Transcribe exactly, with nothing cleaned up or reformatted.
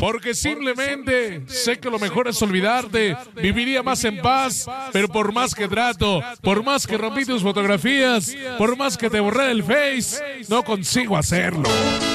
Porque simplemente sé que lo mejor es olvidarte. Viviría más en paz, pero por más que trato, por más que rompí tus fotografías, por más que te borré el Face, no consigo hacerlo.